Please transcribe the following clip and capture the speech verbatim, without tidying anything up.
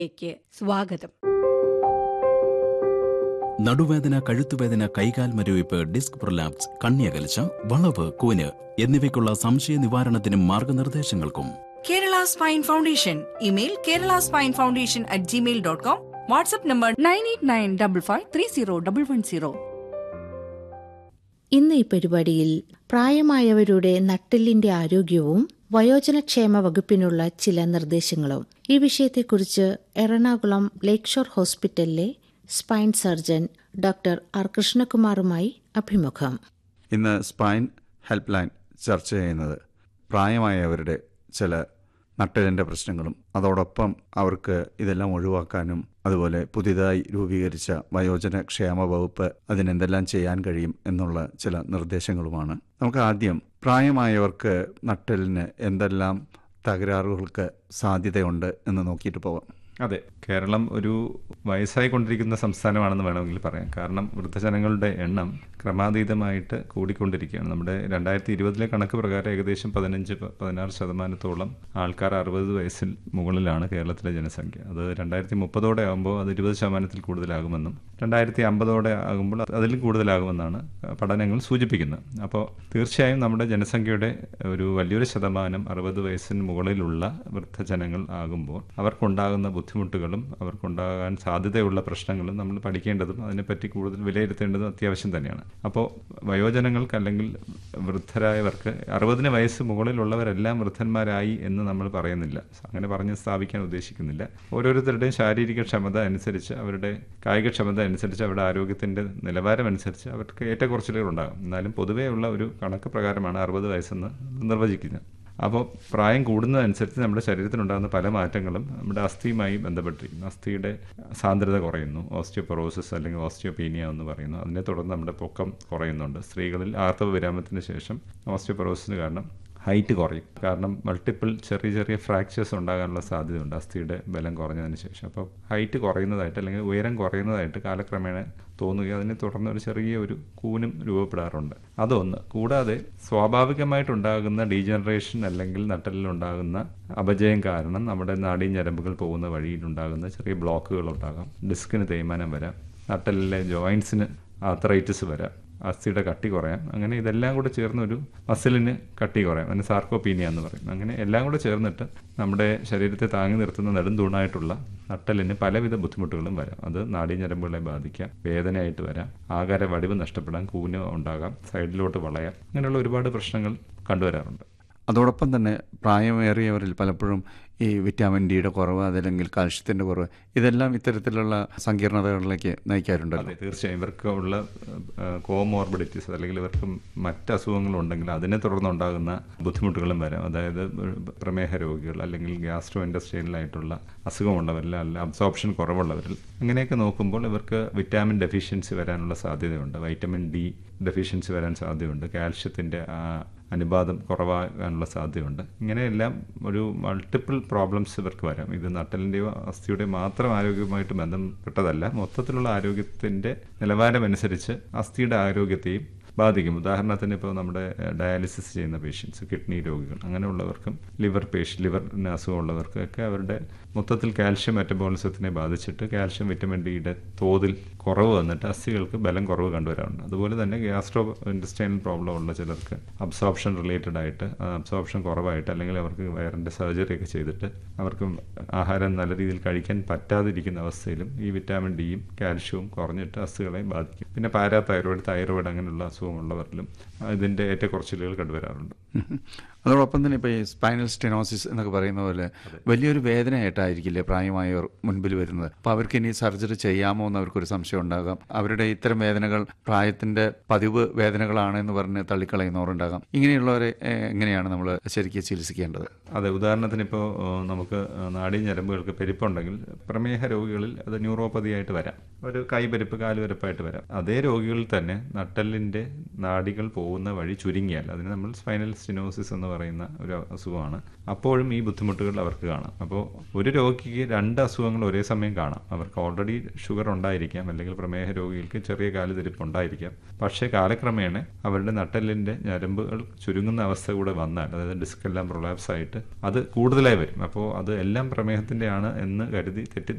ലേക്ക് സ്വാഗതം. നടുവേദന, കഴുത്തുവേദന, കൈകാൽ മരവിപ്പ്, disc prolapse, കണ്ണിയകൽച്ച, വളവ്, കൂന് എന്നിവയ്ക്കുള്ള സംശയ നിവാരണത്തിനും മാർഗനിർദ്ദേശങ്ങൾക്കും Kerala spine foundation. Email Kerala spine foundation at Gmail dot com. WhatsApp number nine eight nine double five three zero double one zero. ഇന്ന് ഈ പരിപാടിയിൽ പ്രായമായവരുടെ നട്ടെല്ലിന്റെ ആരോഗ്യവും വയോജനക്ഷേമ വകുപ്പിനുള്ള ചില നിർദ്ദേശങ്ങളും. ഈ വിഷയത്തെക്കുറിച്ച് എറണാകുളം ലേക്ക് ഷോർ ഹോസ്പിറ്റലിലെ സ്പൈൻ സർജൻ ഡോക്ടർ ആർ കൃഷ്ണകുമാറുമായി അഭിമുഖം. ഇന്ന് സ്പൈൻ ഹെൽപ്പ് ലൈൻ ചർച്ച ചെയ്യുന്നത് പ്രായമായവരുടെ ചില നട്ടെല്ലിൻ്റെ പ്രശ്നങ്ങളും അതോടൊപ്പം അവർക്ക് ഇതെല്ലാം ഒഴിവാക്കാനും അതുപോലെ പുതിയതായി രൂപീകരിച്ച വയോജന ക്ഷേമ വകുപ്പ് അതിനെന്തെല്ലാം ചെയ്യാൻ കഴിയും എന്നുള്ള ചില നിർദ്ദേശങ്ങളുമാണ്. നമുക്ക് ആദ്യം പ്രായമായവർക്ക് നട്ടെല്ലിന് എന്തെല്ലാം തകരാറുകൾക്ക് സാധ്യതയുണ്ട് എന്ന് നോക്കിയിട്ട് പോകാം. അതെ, കേരളം ഒരു വയസ്സായിക്കൊണ്ടിരിക്കുന്ന സംസ്ഥാനമാണെന്ന് വേണമെങ്കിൽ പറയാം. കാരണം വൃദ്ധജനങ്ങളുടെ എണ്ണം ക്രമാതീതമായിട്ട് കൂടിക്കൊണ്ടിരിക്കുകയാണ്. നമ്മുടെ രണ്ടായിരത്തി ഇരുപതിലെ കണക്ക് പ്രകാരം ഏകദേശം പതിനഞ്ച് പതിനാറ് ശതമാനത്തോളം ആൾക്കാർ അറുപത് വയസ്സിൽ മുകളിലാണ് കേരളത്തിലെ ജനസംഖ്യ. അത് രണ്ടായിരത്തി മുപ്പതോടെ ആകുമ്പോൾ അത് ഇരുപത് ശതമാനത്തിൽ കൂടുതലാകുമെന്നും രണ്ടായിരത്തി അമ്പതോടെ ആകുമ്പോൾ അതിലും കൂടുതലാകുമെന്നാണ് പഠനങ്ങൾ സൂചിപ്പിക്കുന്നത്. അപ്പോൾ തീർച്ചയായും നമ്മുടെ ജനസംഖ്യയുടെ ഒരു വലിയൊരു ശതമാനം അറുപത് വയസ്സിന് മുകളിലുള്ള വൃദ്ധജനങ്ങൾ ആകുമ്പോൾ അവർക്കുണ്ടാകുന്ന ബുദ്ധിമുട്ടുകളും അവർക്കുണ്ടാകാൻ സാധ്യതയുള്ള പ്രശ്നങ്ങളും നമ്മൾ പഠിക്കേണ്ടതും അതിനെപ്പറ്റി കൂടുതൽ വിലയിരുത്തേണ്ടതും അത്യാവശ്യം തന്നെയാണ്. അപ്പോൾ വയോജനങ്ങൾക്ക് അല്ലെങ്കിൽ വൃദ്ധരായവർക്ക് അറുപതിന് വയസ്സ് മുകളിലുള്ളവരെല്ലാം വൃദ്ധന്മാരായി എന്ന് നമ്മൾ പറയുന്നില്ല, അങ്ങനെ പറഞ്ഞ് സ്ഥാപിക്കാൻ ഉദ്ദേശിക്കുന്നില്ല. ഓരോരുത്തരുടെയും ശാരീരിക ക്ഷമത അനുസരിച്ച്, അവരുടെ കായികക്ഷമത അനുസരിച്ച്, അവരുടെ ആരോഗ്യത്തിൻ്റെ നിലവാരം അനുസരിച്ച് അവർക്ക് ഏറ്റക്കുറച്ചിലുകൾ ഉണ്ടാകും. എന്നാലും പൊതുവേ ഉള്ള ഒരു കണക്ക് പ്രകാരമാണ് അറുപത് വയസ്സെന്ന് നിർവചിക്കുന്നത്. അപ്പോൾ പ്രായം കൂടുന്നതനുസരിച്ച് നമ്മുടെ ശരീരത്തിനുണ്ടാകുന്ന പല മാറ്റങ്ങളും നമ്മുടെ അസ്ഥിയുമായി ബന്ധപ്പെട്ടിരിക്കുന്നു. അസ്ഥിയുടെ സാന്ദ്രത കുറയുന്നു, ഓസ്റ്റിയോപൊറോസിസ് അല്ലെങ്കിൽ ഓസ്റ്റിയോപീനിയ എന്ന് പറയുന്നു. അതിനെ തുടർന്ന് നമ്മുടെ പൊക്കം കുറയുന്നുണ്ട്. സ്ത്രീകളിൽ ആർത്തവ വിരാമത്തിന് ശേഷം ഓസ്റ്റിയോപൊറോസിന് കാരണം ഹൈറ്റ് കുറയും. കാരണം മൾട്ടിപ്പിൾ ചെറിയ ചെറിയ ഫ്രാക്ചേഴ്സ് ഉണ്ടാകാനുള്ള സാധ്യതയുണ്ട് അസ്ഥിയുടെ ബലം കുറഞ്ഞതിന് ശേഷം. അപ്പോൾ ഹൈറ്റ് കുറയുന്നതായിട്ട് അല്ലെങ്കിൽ ഉയരം കുറയുന്നതായിട്ട് കാലക്രമേണ തോന്നുകയും അതിനെ തുടർന്ന് ഒരു ചെറിയ ഒരു കൂനും രൂപപ്പെടാറുണ്ട്. അതൊന്ന്. കൂടാതെ സ്വാഭാവികമായിട്ടുണ്ടാകുന്ന ഡീജനറേഷൻ അല്ലെങ്കിൽ നട്ടെല്ലിലുണ്ടാകുന്ന അപജയം കാരണം നമ്മുടെ നാഡീഞരമ്പുകൾ പോകുന്ന വഴിയിലുണ്ടാകുന്ന ചെറിയ ബ്ലോക്കുകൾ ഉണ്ടാകാം. ഡിസ്കിന് തേയ്മാനം വരാം, നട്ടെല്ലിലെ ജോയിൻസിന് ആർത്രൈറ്റിസ് വരാം, അസ്ഥിയുടെ കട്ടി കുറയാം. അങ്ങനെ ഇതെല്ലാം കൂടെ ചേർന്നൊരു മസിലിന് കട്ടി കുറയാം, അതിന് സാർക്കോപീനിയ എന്ന് പറയും. അങ്ങനെ എല്ലാം കൂടെ ചേർന്നിട്ട് നമ്മുടെ ശരീരത്തെ താങ്ങി നിർത്തുന്ന നെടുന്തൂണായിട്ടുള്ള നട്ടെല്ലിന് പലവിധ ബുദ്ധിമുട്ടുകളും വരാം. അത് നാഡീഞരമ്പുകളെ ബാധിക്കാം, വേദനയായിട്ട് വരാം, ആകാര വടിവ് നഷ്ടപ്പെടാം, കൂന് ഉണ്ടാകാം, സൈഡിലോട്ട് വളയാം. അങ്ങനെയുള്ള ഒരുപാട് പ്രശ്നങ്ങൾ കണ്ടുവരാറുണ്ട്. അതോടൊപ്പം തന്നെ പ്രായമേറിയവരിൽ പലപ്പോഴും ഈ വിറ്റാമിൻ ഡിയുടെ കുറവ് അതല്ലെങ്കിൽ കാൽഷ്യത്തിൻ്റെ കുറവ് ഇതെല്ലാം ഇത്തരത്തിലുള്ള സങ്കീർണതകളിലേക്ക് നയിക്കാറുണ്ട്. അതെ, തീർച്ചയായും. ഇവർക്ക് ഉള്ള കോമോർബിഡിറ്റീസ് അല്ലെങ്കിൽ ഇവർക്ക് മറ്റ് അസുഖങ്ങളുണ്ടെങ്കിൽ അതിനെ തുടർന്നുണ്ടാകുന്ന ബുദ്ധിമുട്ടുകളും വരാം. അതായത് പ്രമേഹ രോഗികൾ അല്ലെങ്കിൽ ഗ്യാസ്ട്രോ ഇൻഡസ്ട്രിയലായിട്ടുള്ള അസുഖമുള്ളവരിൽ അല്ല അബ്സോർപ്ഷൻ കുറവുള്ളവരിൽ അങ്ങനെയൊക്കെ നോക്കുമ്പോൾ ഇവർക്ക് വിറ്റാമിൻ ഡെഫിഷ്യൻസി വരാനുള്ള സാധ്യതയുണ്ട്, വൈറ്റമിൻ ഡി ഡെഫിഷ്യൻസി വരാൻ സാധ്യതയുണ്ട്, കാൽഷ്യത്തിൻ്റെ അനുപാതം കുറവാകാനുള്ള സാധ്യതയുണ്ട്. ഇങ്ങനെയെല്ലാം ഒരു മൾട്ടിപ്പിൾ പ്രോബ്ലംസ് ഇവർക്ക് വരാം. ഇത് നട്ടെല്ലിൻ്റെയോ അസ്ഥിയുടെയോ മാത്രം ആരോഗ്യവുമായിട്ട് ബന്ധപ്പെട്ടതല്ല, മൊത്തത്തിലുള്ള ആരോഗ്യത്തിൻ്റെ നിലവാരമനുസരിച്ച് അസ്ഥിയുടെ ആരോഗ്യത്തെയും ബാധിക്കും. ഉദാഹരണത്തിന് ഇപ്പോൾ നമ്മുടെ ഡയാലിസിസ് ചെയ്യുന്ന പേഷ്യൻസ്, കിഡ്നി രോഗികൾ, അങ്ങനെയുള്ളവർക്കും ലിവർ പേഷ്യൻ ലിവറിന് അസുഖമുള്ളവർക്കൊക്കെ അവരുടെ മൊത്തത്തിൽ കാൽഷ്യം മെറ്റബോളിസത്തിനെ ബാധിച്ചിട്ട് കാൽഷ്യം വിറ്റമിൻ ഡിയുടെ തോതിൽ കുറവ് വന്നിട്ട് അസ്ഥികൾക്ക് ബലം കുറവ് കണ്ടുവരാറുണ്ട്. അതുപോലെ തന്നെ ഗ്യാസ്ട്രോ ഇൻഡസ്ട്രിയൽ പ്രോബ്ലം ഉള്ള ചിലർക്ക് അബ്സോർപ്ഷൻ റിലേറ്റഡ് ആയിട്ട് അബ്സോർപ്ഷൻ കുറവായിട്ട് അല്ലെങ്കിൽ അവർക്ക് വയറിൻ്റെ സർജറി ഒക്കെ ചെയ്തിട്ട് അവർക്ക് ആഹാരം നല്ല രീതിയിൽ കഴിക്കാൻ പറ്റാതിരിക്കുന്ന അവസ്ഥയിലും ഈ വിറ്റാമിൻ ഡിയും കാൽഷ്യവും കുറഞ്ഞിട്ട് അസ്ഥികളെ ബാധിക്കും. പിന്നെ പാരാതൈറോയിഡ്, തൈറോയിഡ് അങ്ങനെയുള്ള അസുഖമുള്ളവരിലും ഇതിൻ്റെ ഏറ്റക്കുറച്ചിലുകൾ കണ്ടുവരാറുണ്ട്. അതോടൊപ്പം തന്നെ ഇപ്പോൾ ഈ സ്പൈനൽ സ്റ്റെനോസിസ് എന്നൊക്കെ പറയുന്ന പോലെ വലിയൊരു വേദനയായിട്ടായിരിക്കില്ലേ പ്രായമായവർ മുൻപിൽ വരുന്നത്. അപ്പോൾ അവർക്ക് ഇനി സർജറി ചെയ്യാമോ എന്ന് അവർക്കൊരു സംശയം ഉണ്ടാകാം. അവരുടെ ഇത്തരം വേദനകൾ പ്രായത്തിൻ്റെ പതിവ് വേദനകളാണെന്ന് പറഞ്ഞ് തള്ളിക്കളയുന്നവരുണ്ടാകാം. ഇങ്ങനെയുള്ളവരെ എങ്ങനെയാണ് നമ്മൾ ശരിക്കും ചികിത്സിക്കേണ്ടത്? അതെ, ഉദാഹരണത്തിന് ഇപ്പോൾ നമുക്ക് നാഡീഞരമ്പുകൾക്ക് പെരുപ്പുണ്ടെങ്കിൽ പ്രമേഹ രോഗികളിൽ അത് ന്യൂറോപ്പതിയായിട്ട് വരാം, ഒരു കൈപരിപ്പ് കാലുപരിപ്പായിട്ട് വരാം. അതേ രോഗികളിൽ തന്നെ നട്ടെല്ലിൻ്റെ നാഡികൾ പോകുന്ന വഴി ചുരുങ്ങിയാൽ അതിന് നമ്മൾ സ്പൈനൽ സ്റ്റെനോസിസ് എന്ന് പറയുന്ന ഒരു അസുഖമാണ്. അപ്പോഴും ഈ ബുദ്ധിമുട്ടുകൾ അവർക്ക് കാണാം. അപ്പോൾ ഒരു രോഗിക്ക് രണ്ട് അസുഖങ്ങൾ ഒരേ സമയം കാണാം. അവർക്ക് ഓൾറെഡി ഷുഗർ ഉണ്ടായിരിക്കാം, അല്ലെങ്കിൽ പ്രമേഹ രോഗികൾക്ക് ചെറിയ കാലുതിരിപ്പ് ഉണ്ടായിരിക്കാം. പക്ഷേ കാലക്രമേണ അവരുടെ നട്ടെല്ലിൻ്റെ ഞരമ്പുകൾ ചുരുങ്ങുന്ന അവസ്ഥ കൂടെ വന്നാൽ, അതായത് ഡിസ്ക് എല്ലാം പ്രൊലാപ്സ് ആയിട്ട് അത് കൂടുതലായി വരും. അപ്പോൾ അത് എല്ലാം പ്രമേഹത്തിൻ്റെ ആണ് എന്ന് കരുതി തെറ്റി